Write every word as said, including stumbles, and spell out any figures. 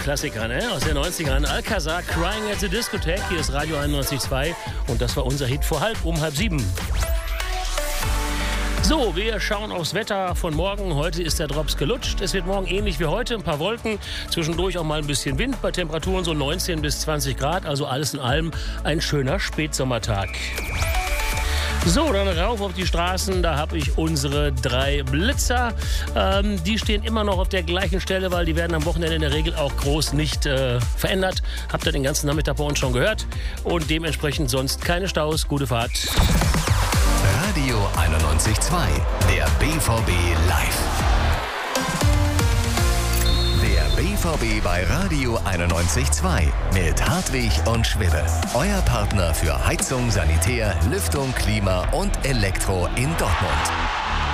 Klassiker, ne? Aus den neunzigern. Alcazar, Crying at the Discotheque. Hier ist Radio einundneunzig Komma zwei und das war unser Hit vor halb, um halb sieben. So, wir schauen aufs Wetter von morgen. Heute ist der Drops gelutscht. Es wird morgen ähnlich wie heute, ein paar Wolken, zwischendurch auch mal ein bisschen Wind, bei Temperaturen so neunzehn bis zwanzig Grad. Also alles in allem ein schöner Spätsommertag. So, dann rauf auf die Straßen, da habe ich unsere drei Blitzer. Ähm, die stehen immer noch auf der gleichen Stelle, weil die werden am Wochenende in der Regel auch groß nicht äh, verändert. Habt ihr den ganzen Nachmittag bei uns schon gehört und dementsprechend sonst keine Staus. Gute Fahrt. Radio einundneunzig Komma zwei, der B V B live. Der B V B bei Radio einundneunzig Komma zwei mit Hartwig und Schwibbe. Euer Partner für Heizung, Sanitär, Lüftung, Klima und Elektro in Dortmund.